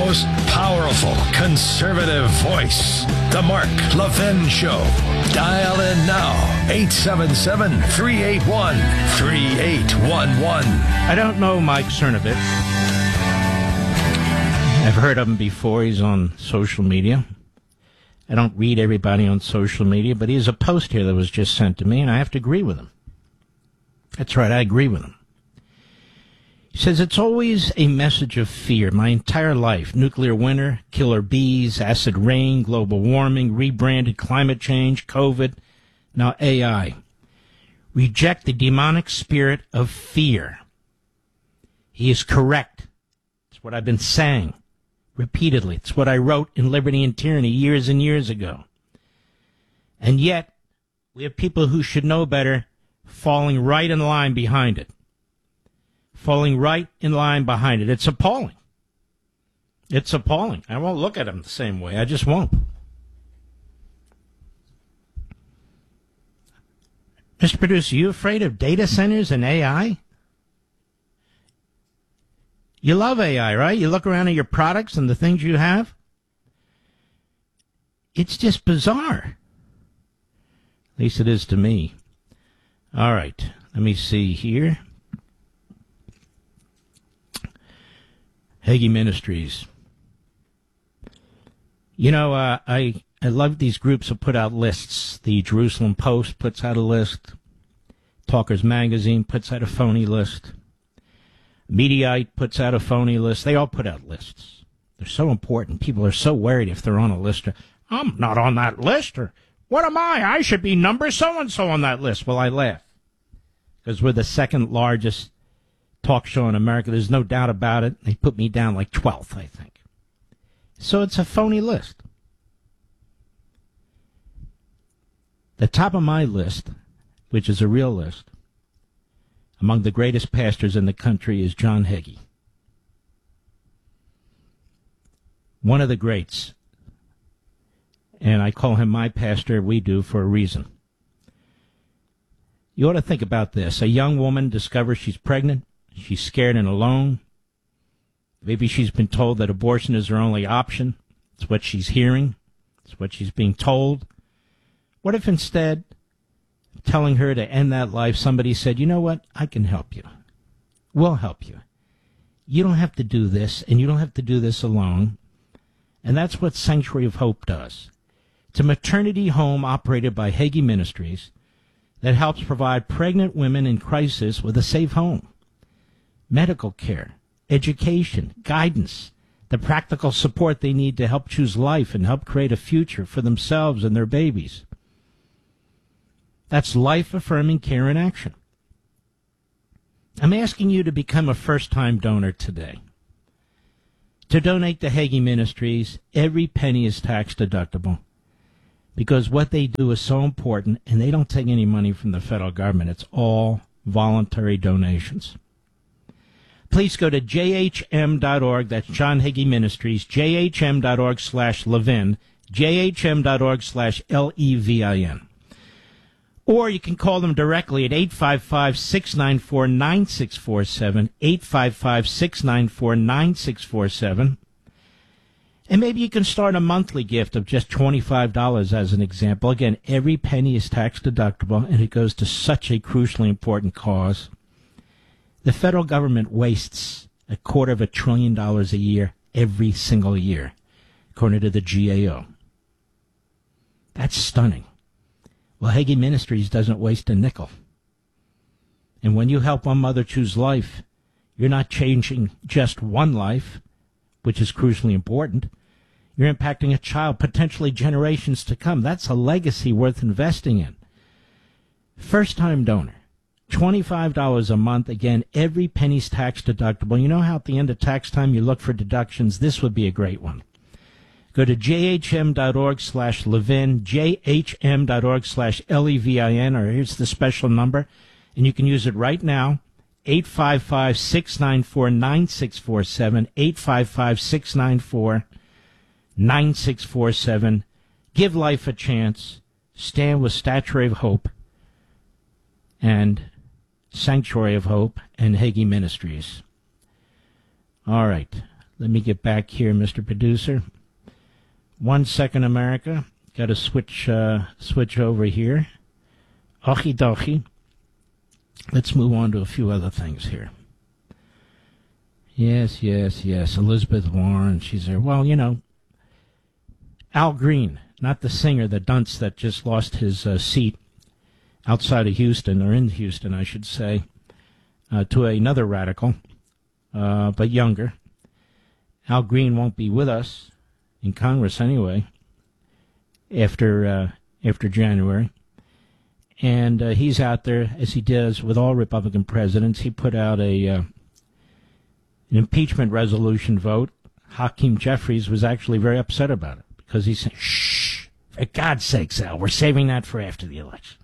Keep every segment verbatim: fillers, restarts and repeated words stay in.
most powerful conservative voice, The Mark Levin Show. Dial in now, eight seven seven, three eight one, three eight one one. I don't know Mike Cernovich. I've heard of him before. He's on social media. I don't read everybody on social media, but he has a post here that was just sent to me, and I have to agree with him. That's right, I agree with him. He says, it's always a message of fear. My entire life, nuclear winter, killer bees, acid rain, global warming, rebranded climate change, COVID, now A I. Reject the demonic spirit of fear. He is correct. It's what I've been saying repeatedly. It's what I wrote in Liberty and Tyranny years and years ago. And yet, we have people who should know better falling right in line behind it. Falling right in line behind it. It's appalling. It's appalling. I won't look at him the same way. I just won't. Mister Producer, you afraid of data centers and A I? You love A I, right? You look around at your products and the things you have. It's just bizarre. At least it is to me. All right. Let me see here. Hagee Ministries. You know, uh, I I love these groups that put out lists. The Jerusalem Post puts out a list. Talkers Magazine puts out a phony list. Mediaite puts out a phony list. They all put out lists. They're so important. People are so worried if they're on a list. I'm not on that list. Or what am I? I should be number so-and-so on that list. Well, I laugh. Because we're the second largest talk show in America. There's no doubt about it. They put me down like twelfth, I think. So it's a phony list. The top of my list, which is a real list, among the greatest pastors in the country is John Hagee. One of the greats. And I call him my pastor, we do, for a reason. You ought to think about this. A young woman discovers she's pregnant. She's scared and alone. Maybe she's been told that abortion is her only option. It's what she's hearing. It's what she's being told. What if instead, telling her to end that life, somebody said, you know what, I can help you. We'll help you. You don't have to do this, and you don't have to do this alone. And that's what Sanctuary of Hope does. It's a maternity home operated by Hagee Ministries that helps provide pregnant women in crisis with a safe home, medical care, education, guidance, the practical support they need to help choose life and help create a future for themselves and their babies. That's life-affirming care in action. I'm asking you to become a first-time donor today. To donate to Hagee Ministries, every penny is tax-deductible because what they do is so important, and they don't take any money from the federal government. It's all voluntary donations. Please go to j h m dot org. That's John Hagee Ministries, j h m dot org slash Levin, j h m dot org slash L E V I N. Or you can call them directly at eight five five, six nine four, nine six four seven, eight five five, six nine four, nine six four seven. And maybe you can start a monthly gift of just twenty-five dollars as an example. Again, every penny is tax deductible, and it goes to such a crucially important cause. The federal government wastes a quarter of a trillion dollars a year every single year, according to the G A O. That's stunning. Well, Hagee Ministries doesn't waste a nickel. And when you help one mother choose life, you're not changing just one life, which is crucially important. You're impacting a child, potentially generations to come. That's a legacy worth investing in. First-time donor, twenty-five dollars a month. Again, every penny's tax deductible. You know how at the end of tax time you look for deductions? This would be a great one. Go to j h m dot org slash Levin, j h m dot org slash L E V I N, or here's the special number, and you can use it right now, eight five five, six nine four, nine six four seven, eight five five, six nine four, nine six four seven. Give life a chance. Stand with Sanctuary of Hope and Sanctuary of Hope and Hagee Ministries. All right. Let me get back here, Mister Producer. One second, America. Got to switch uh, switch over here. Okie dokie. Let's move on to a few other things here. Yes, yes, yes. Elizabeth Warren, she's there. Well, you know, Al Green, not the singer, the dunce that just lost his uh, seat outside of Houston, or in Houston, I should say, uh, to another radical, uh, but younger. Al Green won't be with us in Congress anyway after uh, after January. And uh, he's out there, as he does with all Republican presidents. He put out a uh, an impeachment resolution vote. Hakeem Jeffries was actually very upset about it because he said, shh, for God's sakes, Al, we're saving that for after the election.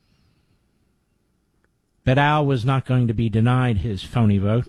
But Al was not going to be denied his phony vote.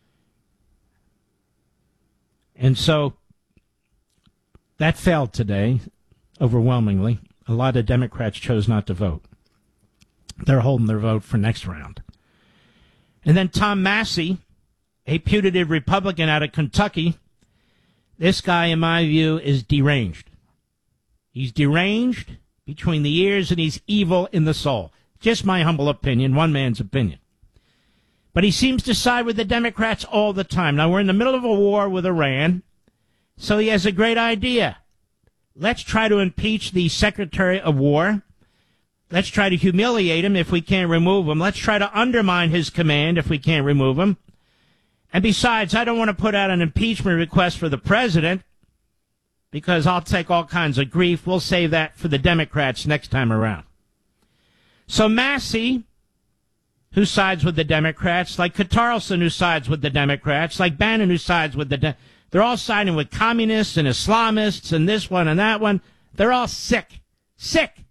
And so that failed today, overwhelmingly. A lot of Democrats chose not to vote. They're holding their vote for next round. And then Tom Massey, a putative Republican out of Kentucky, this guy, in my view, is deranged. He's deranged between the ears and he's evil in the soul. Just my humble opinion, one man's opinion. But he seems to side with the Democrats all the time. Now, we're in the middle of a war with Iran, so he has a great idea. Let's try to impeach the Secretary of War. Let's try to humiliate him if we can't remove him. Let's try to undermine his command if we can't remove him. And besides, I don't want to put out an impeachment request for the president because I'll take all kinds of grief. We'll save that for the Democrats next time around. So Massey, who sides with the Democrats, like Catarleson, who sides with the Democrats, like Bannon, who sides with the De- they're all siding with communists and Islamists and this one and that one. They're all sick. Sick.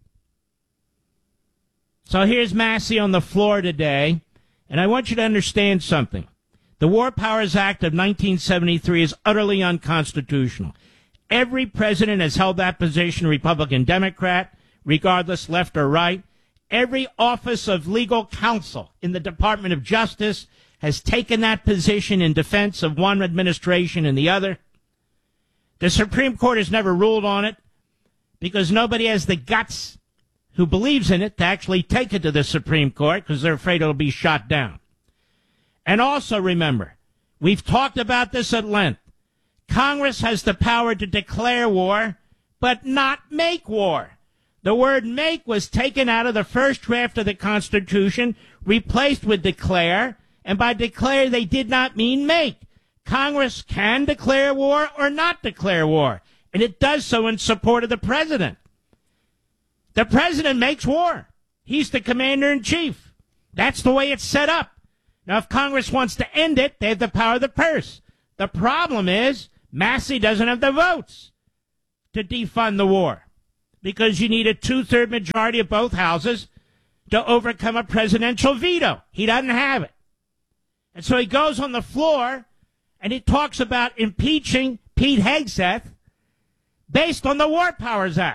So here's Massey on the floor today, and I want you to understand something. The War Powers Act of nineteen seventy-three is utterly unconstitutional. Every president has held that position, Republican, Democrat, regardless left or right. Every office of legal counsel in the Department of Justice has taken that position in defense of one administration and the other. The Supreme Court has never ruled on it because nobody has the guts who believes in it to actually take it to the Supreme Court because they're afraid it'll be shot down. And also remember, we've talked about this at length. Congress has the power to declare war, but not make war. The word make was taken out of the first draft of the Constitution, replaced with declare, and by declare they did not mean make. Congress can declare war or not declare war, and it does so in support of the president. The president makes war. He's the commander-in-chief. That's the way it's set up. Now, if Congress wants to end it, they have the power of the purse. The problem is Massey doesn't have the votes to defund the war because you need a two-third majority of both houses to overcome a presidential veto. He doesn't have it. And so he goes on the floor and he talks about impeaching Pete Hegseth based on the War Powers Act.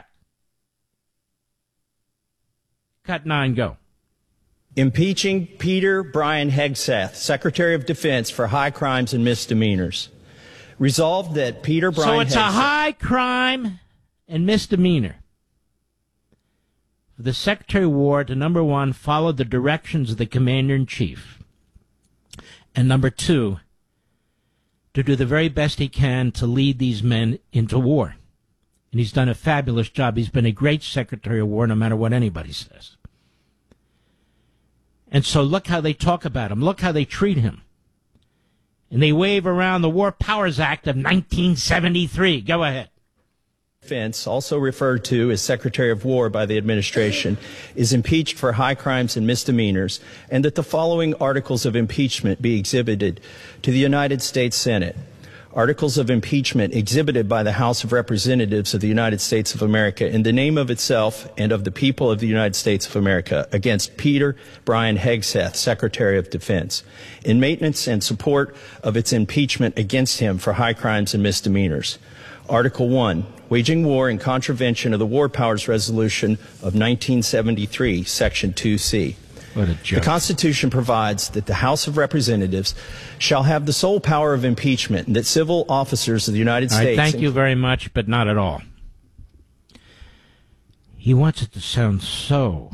Cut nine, go. Impeaching Peter Brian Hegseth, Secretary of Defense, for high crimes and misdemeanors. Resolved that Peter Brian So it's Hegseth, a high crime and misdemeanor for the Secretary of War to, number one, follow the directions of the Commander-in-Chief, and number two, to do the very best he can to lead these men into war. And he's done a fabulous job. He's been a great Secretary of War, no matter what anybody says. And so look how they talk about him. Look how they treat him. And they wave around the War Powers Act of nineteen seventy-three. Go ahead. Defense, also referred to as Secretary of War by the administration, is impeached for high crimes and misdemeanors, and that the following articles of impeachment be exhibited to the United States Senate. Articles of impeachment exhibited by the House of Representatives of the United States of America in the name of itself and of the people of the United States of America against Peter Brian Hegseth, Secretary of Defense, in maintenance and support of its impeachment against him for high crimes and misdemeanors. Article one, waging war in contravention of the War Powers Resolution of nineteen seventy-three, Section two C. What a joke. The Constitution provides that the House of Representatives shall have the sole power of impeachment, and that civil officers of the United all right, States... Thank you very much, but not at all. He wants it to sound so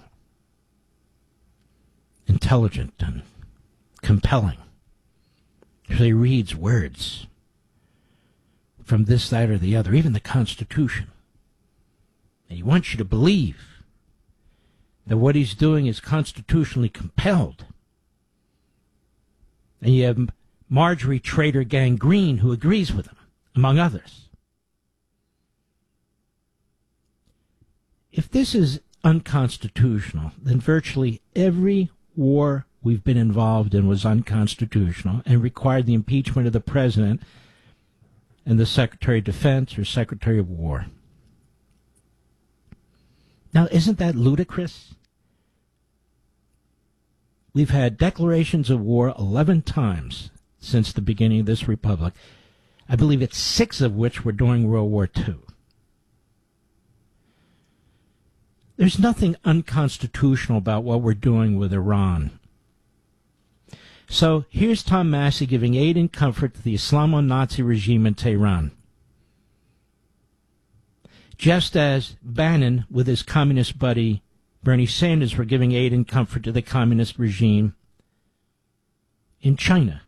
intelligent and compelling. So he reads words from this, that, or the other, even the Constitution. And he wants you to believe that what he's doing is constitutionally compelled. And you have Marjorie Trader Gang Green, who agrees with him, among others. If this is unconstitutional, then virtually every war we've been involved in was unconstitutional and required the impeachment of the president and the Secretary of Defense or Secretary of War. Now, isn't that ludicrous? We've had declarations of war eleven times since the beginning of this republic. I believe it's six of which were during World War Two. There's nothing unconstitutional about what we're doing with Iran. So here's Tom Massey giving aid and comfort to the Islamo-Nazi regime in Tehran. Just as Bannon, with his communist buddy Bernie Sanders, were giving aid and comfort to the communist regime in China.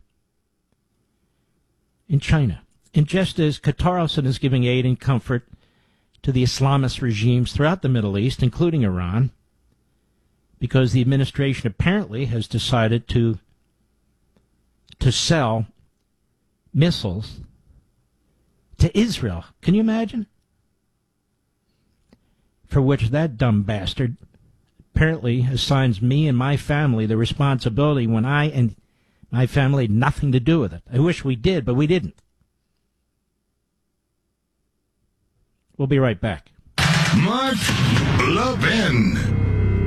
In China. And just as Qatarson is giving aid and comfort to the Islamist regimes throughout the Middle East, including Iran, because the administration apparently has decided to to sell missiles to Israel. Can you imagine? For which that dumb bastard apparently assigns me and my family the responsibility when I and my family had nothing to do with it. I wish we did, but we didn't. We'll be right back. Mark Levin.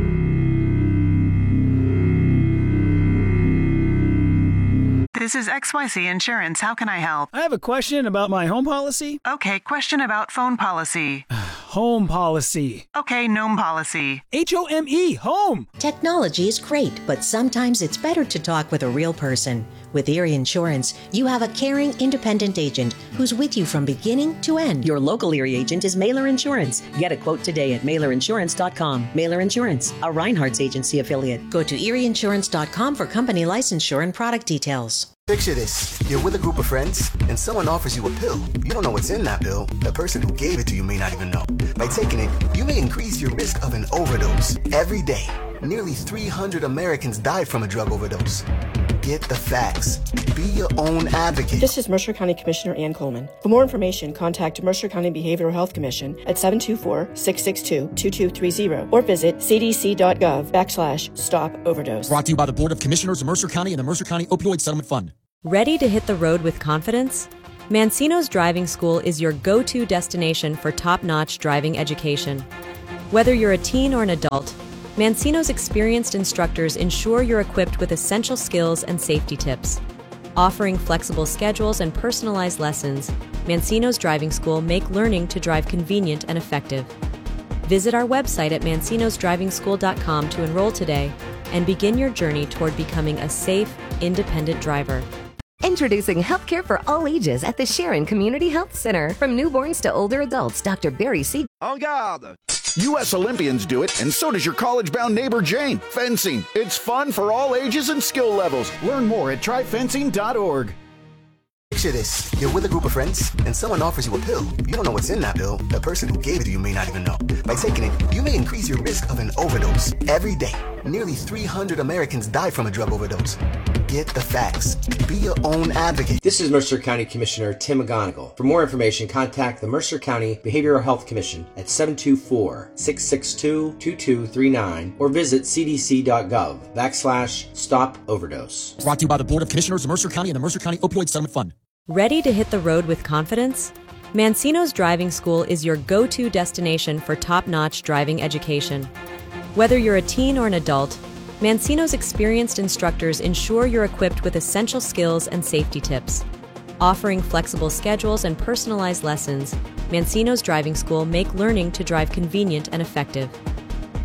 This is X Y Z Insurance. How can I help? I have a question about my home policy. Okay, question about phone policy. Home policy. Okay, gnome policy. H O M E, home. Technology is great, but sometimes it's better to talk with a real person. With Erie Insurance, you have a caring, independent agent who's with you from beginning to end. Your local Erie agent is Mailer Insurance. Get a quote today at Mailer Insurance dot com. Mailer Insurance, a Reinhardt's agency affiliate. Go to Erie Insurance dot com for company licensure and product details. Picture this. You're with a group of friends, and someone offers you a pill. You don't know what's in that pill. The person who gave it to you may not even know. By taking it, you may increase your risk of an overdose. Every day, nearly three hundred Americans died from a drug overdose. Get the facts. Be your own advocate. This is Mercer County Commissioner Ann Coleman. For more information, contact Mercer County Behavioral Health Commission at seven two four, six six two, two two three zero or visit c d c dot gov backslash stop overdose. Brought to you by the Board of Commissioners of Mercer County and the Mercer County Opioid Settlement Fund. Ready to hit the road with confidence? Mancino's Driving School is your go-to destination for top-notch driving education. Whether you're a teen or an adult, Mancino's experienced instructors ensure you're equipped with essential skills and safety tips. Offering flexible schedules and personalized lessons, Mancino's Driving School make learning to drive convenient and effective. Visit our website at mancinos driving school dot com to enroll today and begin your journey toward becoming a safe, independent driver. Introducing healthcare for all ages at the Sharon Community Health Center. From newborns to older adults, Doctor Barry C. En garde! U S Olympians do it, and so does your college-bound neighbor Jane. Fencing. It's fun for all ages and skill levels. Learn more at try fencing dot org. Picture this. You're with a group of friends, and someone offers you a pill. You don't know what's in that pill. The person who gave it to you may not even know. By taking it, you may increase your risk of an overdose. Every day, nearly three hundred Americans die from a drug overdose. Get the facts. Be your own advocate. This is Mercer County Commissioner Tim McGonigal. For more information, contact the Mercer County Behavioral Health Commission at seven two four, six six two, two two three nine or visit c d c dot gov backslash stop overdose. Brought to you by the Board of Commissioners of Mercer County and the Mercer County Opioid Settlement Fund. Ready to hit the road with confidence? Mancino's Driving School is your go-to destination for top-notch driving education. Whether you're a teen or an adult, Mancino's experienced instructors ensure you're equipped with essential skills and safety tips. Offering flexible schedules and personalized lessons, Mancino's Driving School make learning to drive convenient and effective.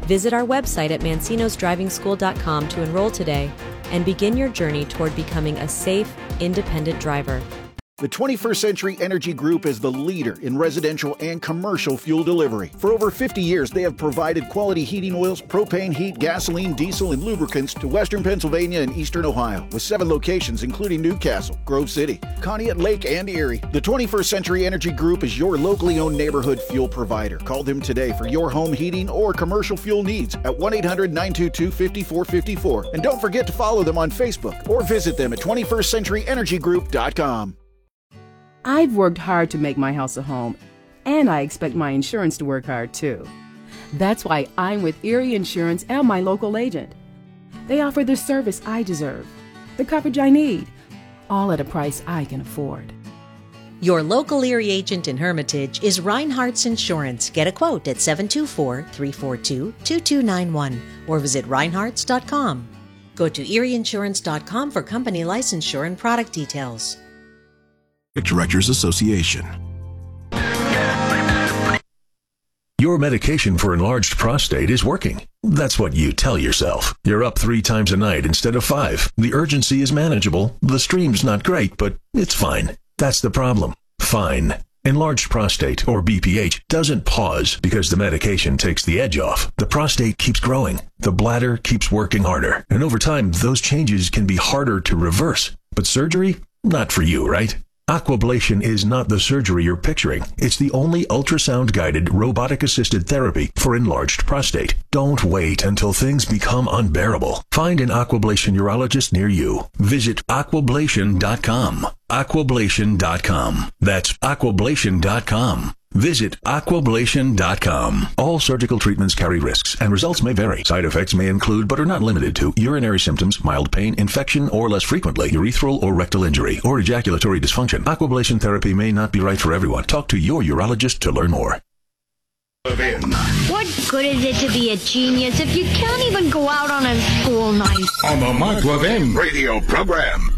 Visit our website at mancinos driving school dot com to enroll today and begin your journey toward becoming a safe, independent driver. The twenty-first Century Energy Group is the leader in residential and commercial fuel delivery. For over fifty years, they have provided quality heating oils, propane, heat, gasoline, diesel, and lubricants to western Pennsylvania and eastern Ohio, with seven locations including Newcastle, Grove City, Conneaut Lake, and Erie. The twenty-first Century Energy Group is your locally owned neighborhood fuel provider. Call them today for your home heating or commercial fuel needs at one eight hundred nine two two five four five four. And don't forget to follow them on Facebook or visit them at twenty-first century energy group dot com. I've worked hard to make my house a home, and I expect my insurance to work hard too. That's why I'm with Erie Insurance and my local agent. They offer the service I deserve, the coverage I need, all at a price I can afford. Your local Erie agent in Hermitage is Reinhardt's Insurance. Get a quote at seven two four, three four two, two two nine one or visit reinhardts dot com. Go to erie insurance dot com for company licensure and product details. Directors Association. Your medication for enlarged prostate is working. That's what you tell yourself. You're up three times a night instead of five. The urgency is manageable. The stream's not great, but it's fine. That's the problem. Fine. Enlarged prostate, or B P H, doesn't pause because the medication takes the edge off. The prostate keeps growing. The bladder keeps working harder. And over time, those changes can be harder to reverse. But surgery? Not for you, right? Aquablation is not the surgery you're picturing. It's the only ultrasound-guided, robotic-assisted therapy for enlarged prostate. Don't wait until things become unbearable. Find an Aquablation urologist near you. Visit aquablation dot com. aquablation dot com. That's aquablation dot com. Visit aquablation dot com. All surgical treatments carry risks, and results may vary. Side effects may include, but are not limited to, urinary symptoms, mild pain, infection, or less frequently, urethral or rectal injury, or ejaculatory dysfunction. Aquablation therapy may not be right for everyone. Talk to your urologist to learn more. What good is it to be a genius if you can't even go out on a school night? On the Mark Levin radio program.